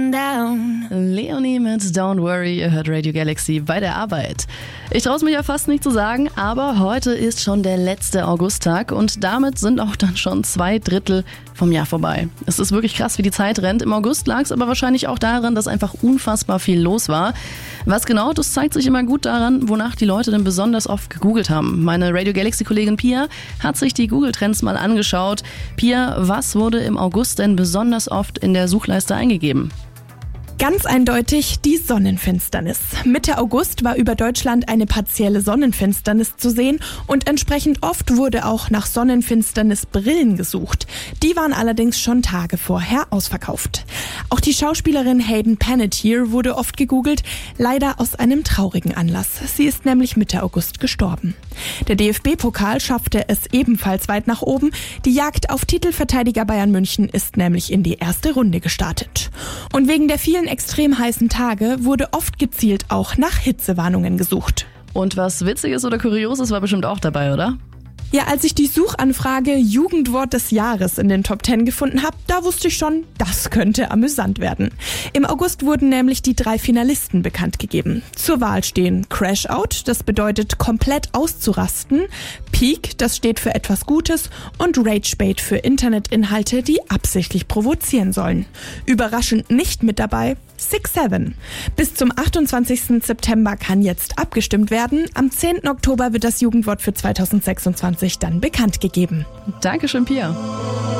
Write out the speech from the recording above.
Leonie mit Don't Worry, ihr hört Radio Galaxy bei der Arbeit. Ich traue es mir ja fast nicht zu sagen, aber heute ist schon der letzte Augusttag und damit sind auch dann schon 2/3 vom Jahr vorbei. Es ist wirklich krass, wie die Zeit rennt. Im August lag es aber wahrscheinlich auch daran, dass einfach unfassbar viel los war. Was genau, das zeigt sich immer gut daran, wonach die Leute denn besonders oft gegoogelt haben. Meine Radio Galaxy-Kollegin Pia hat sich die Google-Trends mal angeschaut. Pia, was wurde im August denn besonders oft in der Suchleiste eingegeben? Ganz eindeutig die Sonnenfinsternis. Mitte August war über Deutschland eine partielle Sonnenfinsternis zu sehen und entsprechend oft wurde auch nach Sonnenfinsternisbrillen gesucht. Die waren allerdings schon Tage vorher ausverkauft. Auch die Schauspielerin Hayden Panettiere wurde oft gegoogelt, leider aus einem traurigen Anlass. Sie ist nämlich Mitte August gestorben. Der DFB-Pokal schaffte es ebenfalls weit nach oben. Die Jagd auf Titelverteidiger Bayern München ist nämlich in die erste Runde gestartet. Und wegen der vielen extrem heißen Tage wurde oft gezielt auch nach Hitzewarnungen gesucht. Und was Witziges oder Kurioses war bestimmt auch dabei, oder? Ja, als ich die Suchanfrage Jugendwort des Jahres in den Top 10 gefunden habe, da wusste ich schon, das könnte amüsant werden. Im August wurden nämlich die 3 Finalisten bekannt gegeben. Zur Wahl stehen Crash Out, das bedeutet komplett auszurasten, Peak, das steht für etwas Gutes und Rage Bait für Internetinhalte, die absichtlich provozieren sollen. Überraschend nicht mit dabei 6-7. Bis zum 28. September kann jetzt abgestimmt werden. Am 10. Oktober wird das Jugendwort für 2026 dann bekannt gegeben. Dankeschön, Pia.